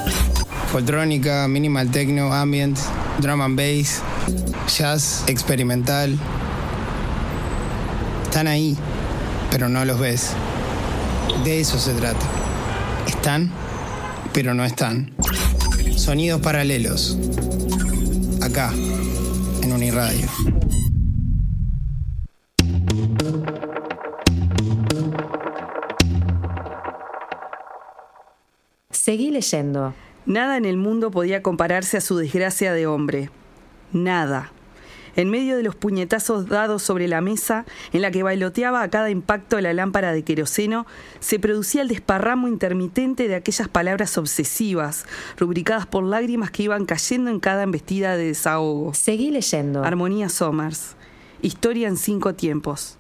Foltrónica, minimal techno, ambient, drum and bass, jazz, experimental. Están ahí, pero no los ves. De eso se trata. Están, pero no están. Sonidos paralelos. Acá, en Uniradio. Seguí leyendo. Nada en el mundo podía compararse a su desgracia de hombre. Nada. En medio de los puñetazos dados sobre la mesa, en la que bailoteaba a cada impacto la lámpara de queroseno, se producía el desparramo intermitente de aquellas palabras obsesivas, rubricadas por lágrimas que iban cayendo en cada embestida de desahogo. Seguí leyendo. Armonía Somers. Historia en 5 tiempos.